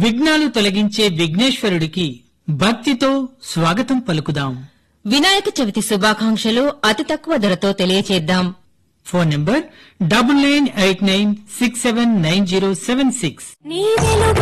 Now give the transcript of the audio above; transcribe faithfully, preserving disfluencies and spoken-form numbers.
విఘ్నాలు తొలగించే విఘ్నేశ్వరుడికి భక్తితో స్వాగతం పలుకుదాం. వినాయక చవితి శుభాకాంక్షలు అతి తక్కువ ధరతో తెలియచేద్దాం. Phone number double nine eight nine six seven nine zero seven six.